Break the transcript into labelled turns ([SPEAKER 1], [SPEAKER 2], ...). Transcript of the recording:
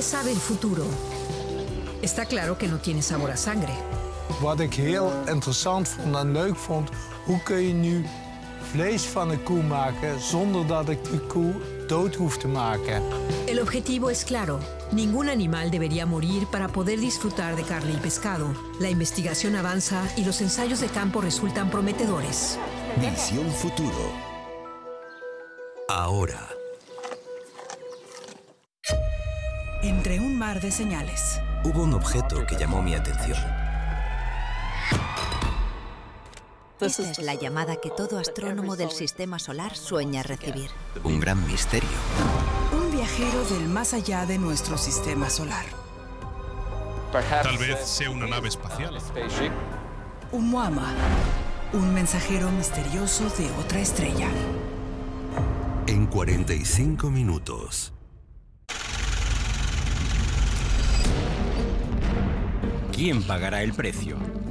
[SPEAKER 1] Nadie sabe el futuro. Está claro que no tiene sabor a sangre.
[SPEAKER 2] Wat ik heel interessant vond en leuk vond, hoe kun je nu vlees van een koe maken zonder dat ik die koe dood hoef te maken?
[SPEAKER 1] El objetivo es claro. Ningún animal debería morir para poder disfrutar de carne y pescado. La investigación avanza y los ensayos de campo resultan prometedores.
[SPEAKER 3] Visión Futuro. Ahora.
[SPEAKER 4] Entre un mar de señales.
[SPEAKER 3] Hubo un objeto que llamó mi atención.
[SPEAKER 5] Esta es la llamada que todo astrónomo del sistema solar sueña recibir.
[SPEAKER 3] Un gran misterio.
[SPEAKER 4] Un viajero del más allá de nuestro sistema solar.
[SPEAKER 6] Tal vez sea una nave espacial.
[SPEAKER 4] Un Muama. Un mensajero misterioso de otra estrella.
[SPEAKER 3] En 45 minutos.
[SPEAKER 7] ¿Quién pagará el precio?